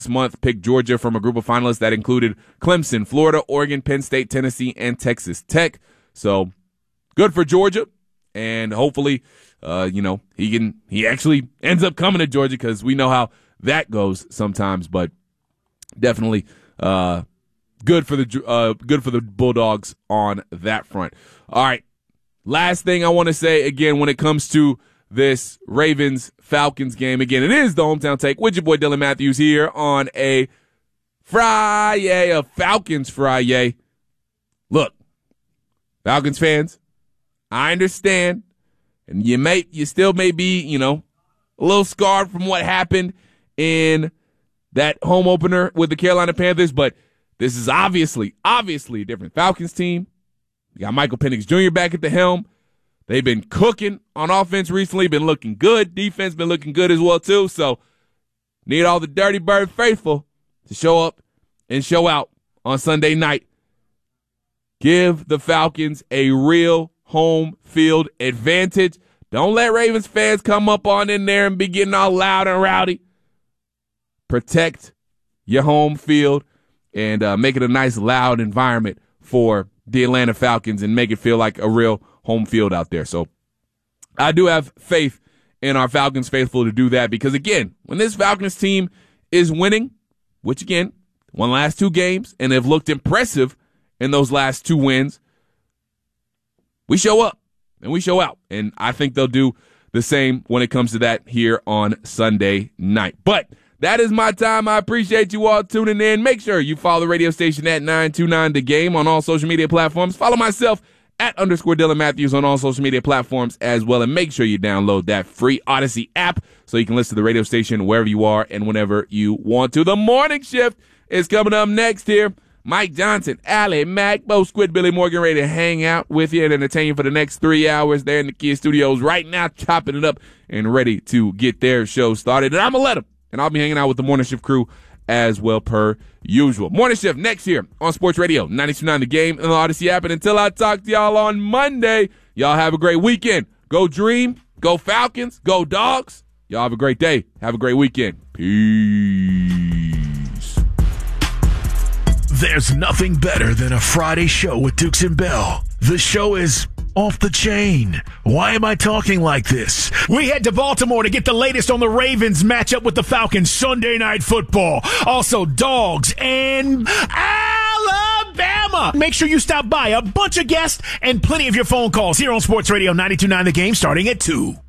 month picked Georgia from a group of finalists that included Clemson, Florida, Oregon, Penn State, Tennessee, and Texas Tech. So good for Georgia, and hopefully, he actually ends up coming to Georgia, because we know how that goes sometimes. But definitely good for the Bulldogs on that front. All right, last thing I want to say again when it comes to this Ravens-Falcons game. Again, it is the Hometown Take with your boy Dylan Matthews here on a Friday, a Falcons Friday. Look, Falcons fans, I understand, and you still may be, a little scarred from what happened in that home opener with the Carolina Panthers, but this is obviously a different Falcons team. You got Michael Penix Jr. back at the helm. They've been cooking on offense recently, been looking good. Defense been looking good as well, too. So need all the Dirty Bird faithful to show up and show out on Sunday night. Give the Falcons a real home field advantage. Don't let Ravens fans come up on in there and be getting all loud and rowdy. Protect your home field and make it a nice, loud environment for the Atlanta Falcons and make it feel like a real home field out there. So I do have faith in our Falcons faithful to do that, because, again, when this Falcons team is winning, which, again, won the last 2 games and have looked impressive in those last 2 wins, we show up and we show out. And I think they'll do the same when it comes to that here on Sunday night. But that is my time. I appreciate you all tuning in. Make sure you follow the radio station at 929 The Game on all social media platforms. Follow myself at _Dylan Matthews on all social media platforms as well. And make sure you download that free Odyssey app so you can listen to the radio station wherever you are and whenever you want to. The morning shift is coming up next here. Mike Johnson, Allie Mack, Bo Squid, Billy Morgan ready to hang out with you and entertain you for the next 3 hours. They're in the Kia Studios right now, chopping it up and ready to get their show started. And I'm going to let them. And I'll be hanging out with the morning shift crew as well per usual. Morning shift next year on Sports Radio 92.9 The Game and the Odyssey app. And until I talk to y'all on Monday, y'all have a great weekend. Go Dream, go Falcons, go Dogs. Y'all have a great day. Have a great weekend. Peace. There's nothing better than a Friday show with Dukes and Bell. The show is off the chain. Why am I talking like this? We head to Baltimore to get the latest on the Ravens matchup with the Falcons Sunday Night Football. Also, Dogs and Alabama. Make sure you stop by. A bunch of guests and plenty of your phone calls here on Sports Radio 92.9 The Game starting at 2.